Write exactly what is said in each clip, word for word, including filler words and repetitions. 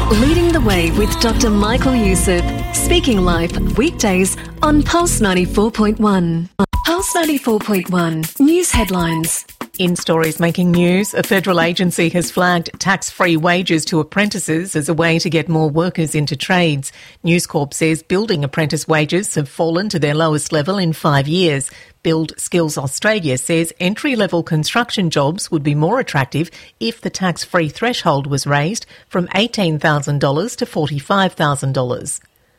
Leading the Way with Doctor Michael Youssef. Speaking live weekdays on Pulse ninety-four point one. Pulse ninety-four point one. News headlines. In stories making news, a federal agency has flagged tax-free wages to apprentices as a way to get more workers into trades. News Corp says building apprentice wages have fallen to their lowest level in five years. Build Skills Australia says entry-level construction jobs would be more attractive if the tax-free threshold was raised from eighteen thousand dollars to forty-five thousand dollars.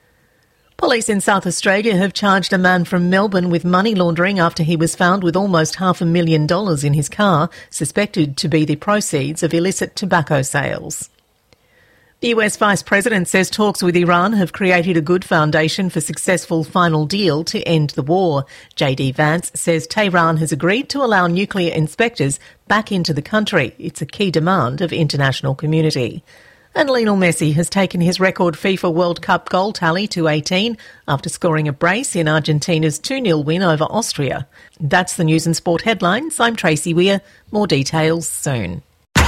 Police in South Australia have charged a man from Melbourne with money laundering after he was found with almost half a million dollars in his car, suspected to be the proceeds of illicit tobacco sales. The U S Vice President says talks with Iran have created a good foundation for successful final deal to end the war. J D Vance says Tehran has agreed to allow nuclear inspectors back into the country. It's a key demand of international community. And Lionel Messi has taken his record FIFA World Cup goal tally to eighteen after scoring a brace in Argentina's two nil win over Austria. That's the news and sport headlines. I'm Tracy Weir. More details soon.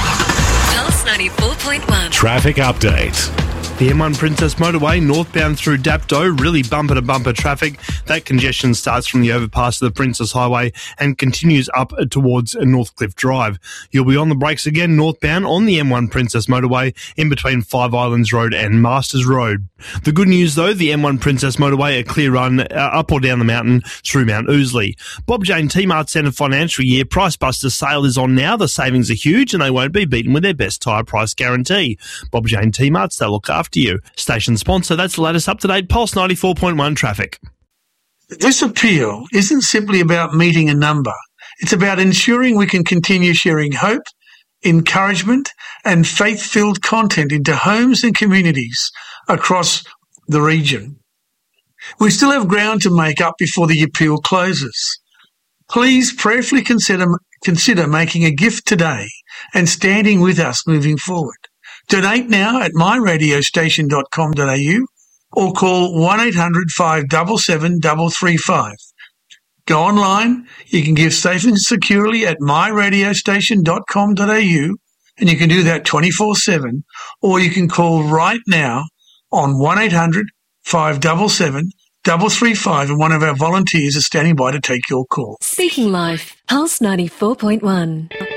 Pulse ninety-four point one. Traffic update. The M one Princess Motorway northbound through Dapto, really bumper-to-bumper traffic. That congestion starts from the overpass of the Princess Highway and continues up towards Northcliffe Drive. You'll be on the brakes again northbound on the M one Princess Motorway in between Five Islands Road and Masters Road. The good news, though, the M one Princess Motorway, a clear run uh, up or down the mountain through Mount Ousley. Bob Jane T-Mart Centre financial year Price Buster sale is on now. The savings are huge and they won't be beaten with their best tyre price guarantee. Bob Jane T-Marts, they'll look after you. Station sponsor, that's the latest up-to-date Pulse ninety-four point one traffic. This appeal isn't simply about meeting a number. It's about ensuring we can continue sharing hope, encouragement and faith-filled content into homes and communities across the region. We still have ground to make up before the appeal closes. Please prayerfully consider, consider making a gift today and standing with us moving forward. Donate now at my radio station dot com dot a u or call one eight hundred five seven seven three three five. Go online, you can give safely and securely at my radio station dot com dot a u, and you can do that twenty-four seven, or you can call right now on one eight hundred five seven seven three three five, and one of our volunteers is standing by to take your call. Speaking Life, Pulse ninety-four point one.